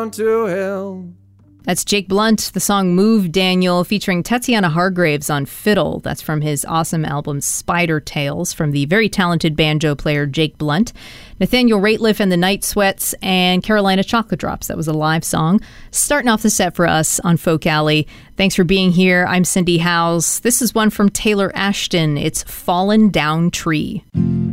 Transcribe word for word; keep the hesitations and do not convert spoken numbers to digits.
down to hell. That's Jake Blunt, the song Move Daniel, featuring Tatiana Hargraves on fiddle. That's from his awesome album Spider Tales, from the very talented banjo player Jake Blunt. Nathaniel Rateliff and the Night Sweats, and Carolina Chocolate Drops. That was a live song. Starting off the set for us on Folk Alley. Thanks for being here. I'm Cindy Howes. This is one from Taylor Ashton. It's Fallen Down Tree.